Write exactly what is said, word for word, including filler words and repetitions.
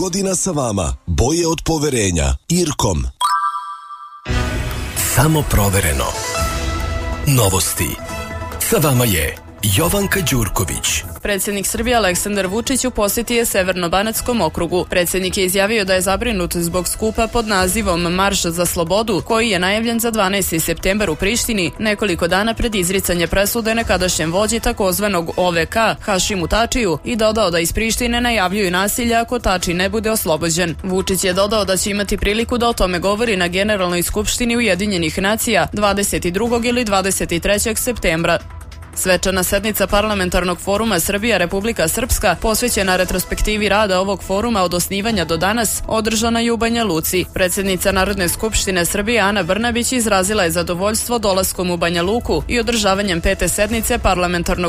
godina sa vama, bolje od poverenja. Irkom. Samo provereno. Novosti. Sa vama je Jovanka Đurković. Predsjednik Srbije Aleksandar Vučić u posjeti je Severno-Banatskom okrugu. Predsjednik je izjavio da je zabrinut zbog skupa pod nazivom Marš za slobodu, koji je najavljen za dvanaesti septembar u Prištini, nekoliko dana pred izricanje presude nekadašnjem vođi takozvanog O V K Hašimu Tačiju, i dodao da iz Prištine najavljuju nasilje ako Tači ne bude oslobođen. Vučić je dodao da će imati priliku da o tome govori na Generalnoj skupštini Ujedinjenih nacija dvadeset drugog ili dvadeset trećeg septembra. Svečana sednica Parlamentarnog foruma Srbija Republika Srpska, posvećena retrospektivi rada ovog foruma od osnivanja do danas, održana je u Banja Luci. Predsjednica Narodne skupštine Srbije Ana Brnabić izrazila je zadovoljstvo dolaskom u Banja Luku i održavanjem pete sednice Parlamentarnog